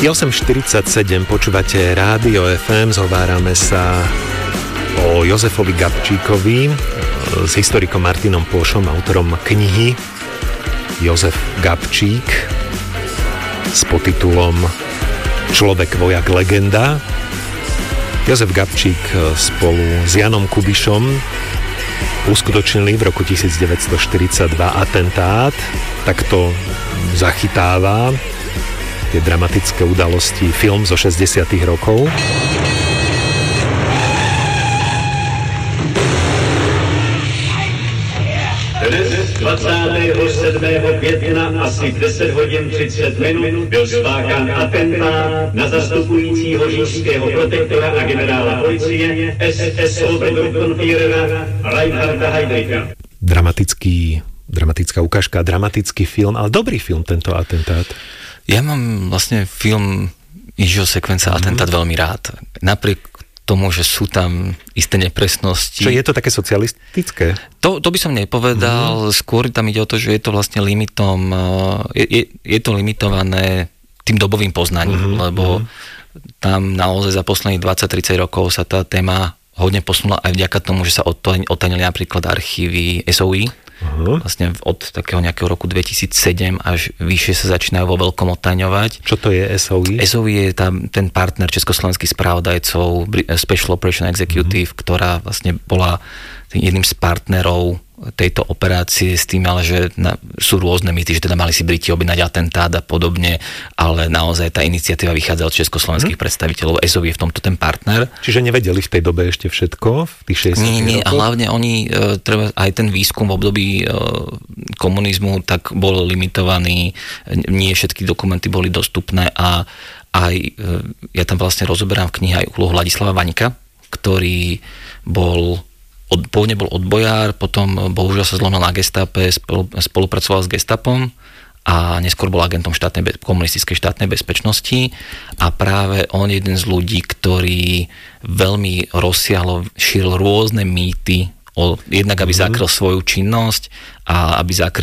Je 8:47, počúvate Rádio FM, zhovárame sa o Jozefovi Gabčíkovi s historikom Martinom Plošom, autorom knihy Jozef Gabčík s podtitulom Človek, vojak, legenda. Jozef Gabčík spolu s Janom Kubišom uskutočnili v roku 1942 atentát. Takto zachytáva tie dramatické udalosti film zo 60. rokov. Dnes 27. května asi v 10 hodin 30 minut byl spáchán atentát na zastupujícího říšského protektora a generála policie SS Obergruppenführera Reinharda Heydricha. Dramatická ukážka, dramatický film, ale dobrý film tento atentát. Ja mám vlastne film Jižího sekvenca atentát veľmi rád. Napriek tomu, že sú tam isté nepresnosti. Čo je to také socialistické? To by som nepovedal, skôr tam ide o to, že je to vlastne limitom, je to limitované tým dobovým poznaním, lebo tam naozaj za posledných 20-30 rokov sa tá téma hodne posunula aj vďaka tomu, že sa odtajnili napríklad archívy SOI. Vlastne od takého nejakého roku 2007 až vyššie sa začínajú vo veľkom odtajňovať. Čo to je SOI? SOI je ten partner československých spravodajcov Special Operation Executive, ktorá vlastne bola jedným z partnerov tejto operácie s tým, ale že sú rôzne mýty, že teda mali si Briti objednať atentát a podobne, ale naozaj tá iniciatíva vychádza od československých predstaviteľov. SOI je v tomto ten partner. Čiže nevedeli v tej dobe ešte všetko? V tých 60. Nie, a hlavne oni, treba aj ten výskum v období komunizmu tak bol limitovaný, nie všetky dokumenty boli dostupné a aj ja tam vlastne rozoberám v knihe aj úlohu Ladislava Vaňka, ktorý pôvodne bol odbojár, potom bohužiaľ sa zlomil na gestápe, spolupracoval s gestapom a neskôr bol agentom komunistickej štátnej bezpečnosti a práve on je jeden z ľudí, ktorý veľmi rozsiahlo šíril rôzne mýty, jednak aby zakryl svoju činnosť a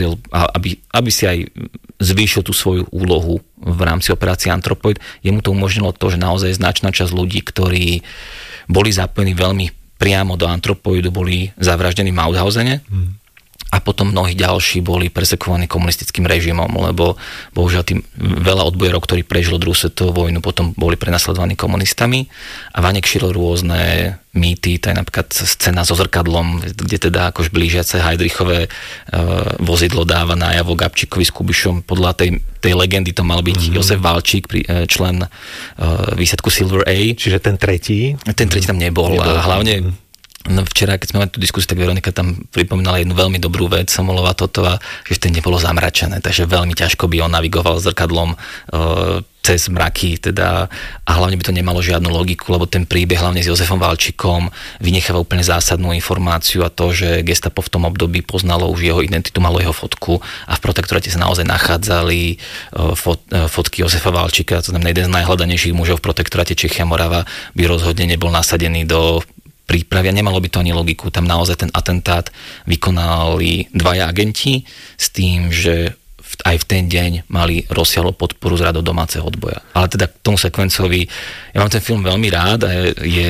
aby si aj zvýšil tú svoju úlohu v rámci operácie Anthropoid. Jemu to umožnilo to, že naozaj značná časť ľudí, ktorí boli zapojení veľmi priamo do Anthropoidu, boli zavraždení v Mauthausene a potom mnohí ďalší boli persekovaní komunistickým režimom, lebo bohužiaľ tým veľa odbojárov, ktorí prežili druhú svetovú vojnu, potom boli prenasledovaní komunistami a Vaněk šíril rôzne mýty, to je napríklad scéna so zrkadlom, kde teda akož blížiace Heydrichové vozidlo dáva najavo Gabčíkovi s Kubišom. Podľa tej legendy to mal byť Josef Valčík, člen výsadku Silver A. Čiže ten tretí? Ten tretí tam nebol. A hlavne včera, keď sme mali tú diskusiu, tak Veronika tam pripomínala jednu veľmi dobrú vec, Somolová Totová, že ten nebolo zamračené, takže veľmi ťažko by on navigoval zrkadlom cez mraky, teda, a hlavne by to nemalo žiadnu logiku, lebo ten príbeh hlavne s Jozefom Valčíkom vynecháva úplne zásadnú informáciu a to, že gestapo v tom období poznalo už jeho identitu, malo jeho fotku a v protektoráte sa naozaj nachádzali fotky Jozefa Valčíka, to znamená jeden z najhľadanejších mužov v protektoráte Čechia Morava by rozhodne nebol nasadený do prípravy a nemalo by to ani logiku. Tam naozaj ten atentát vykonali dvaja agenti s tým, že aj v ten deň mali rozsiahlu podporu z radou domáceho odboja. Ale teda k tomu sekvencovi, ja mám ten film veľmi rád a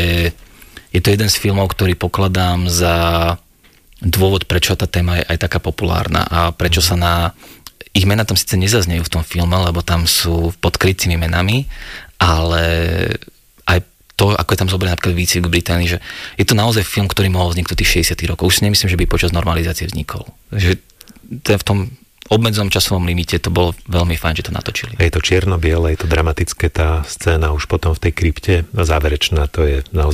je to jeden z filmov, ktorý pokladám za dôvod, prečo tá téma je aj taká populárna a prečo sa ich mená tam síce nezaznejú v tom filme, lebo tam sú pod krytými menami, ale aj to, ako je tam zobraný napríklad výcvik v Británii, že je to naozaj film, ktorý mohol vzniknúť v tých 60. rokov. Už si nemyslím, že by počas normalizácie vznikol. Že v tom obmedzenom časovom limite to bolo veľmi fajn, že to natočili. Je to čierno-biele, je to dramatické, tá scéna už potom v tej krypte záverečná, to je naozaj